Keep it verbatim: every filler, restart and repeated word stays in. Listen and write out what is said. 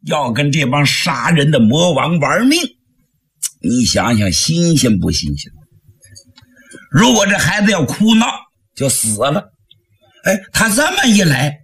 要跟这帮杀人的魔王玩命。你想想新鲜不新鲜？如果这孩子要哭闹就死了，哎，他这么一来